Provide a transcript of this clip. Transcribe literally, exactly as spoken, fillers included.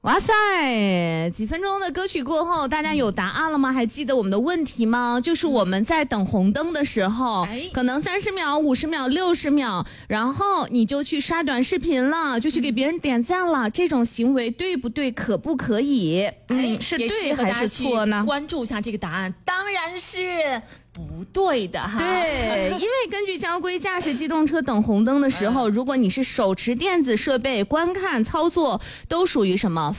哇塞，几分钟的歌曲过后，大家有答案了吗？还记得我们的问题吗？就是我们在等红灯的时候， 哎、 可能三十秒、五十秒、六十秒，然后你就去刷短视频了，就去给别人点赞了，这种行为对不对？可不可以？嗯，是对还是错呢？ 关注一下这个答案，当然是不对的哈。 对，因为根据交规，驾驶机动车等红灯的时候，如果你是手持电子设备观看操作，都属于什么？